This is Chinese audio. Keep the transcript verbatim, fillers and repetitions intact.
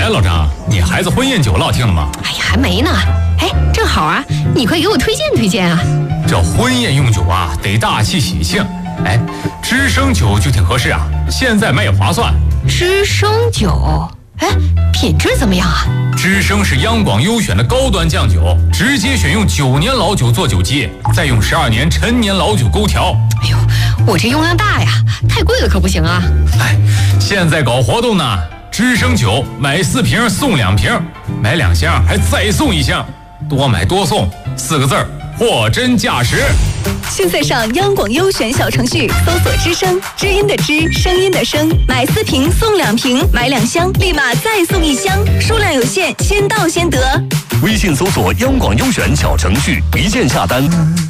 老张，你孩子婚宴酒落听了吗？ 哎呀，还没呢。哎，正好啊，你快给我推荐推荐啊！ 这婚宴用酒啊，得大气喜庆。哎，知生酒就挺合适啊，现在卖也划算。 知生酒，哎，品质怎么样啊？ 知生是央广优选的高端酱酒，直接选用九年老酒做酒基，再用十二年陈年老酒勾调。 哎呦，我这用量大呀，太贵了可不行啊！ 哎，现在搞活动呢，知生酒买四瓶送两瓶，买两箱还再送一箱，多买多送，四个字儿，货真价实。 现在上央广优选小程序搜索知声，知音的知，声音的声，买四瓶送两瓶，买两箱立马再送一箱，数量有限，先到先得。 微信搜索央广优选小程序，一键下单。